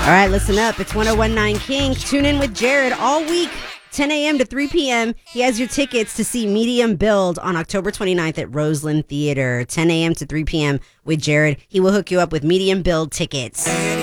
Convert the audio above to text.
All right, listen up. It's 1019 King. Tune in with Jared all week, 10 a.m. to 3 p.m. He has your tickets to see Medium Build on October 29th at Roseland Theater, 10 a.m. to 3 p.m. with Jared. He will hook you up with Medium Build tickets.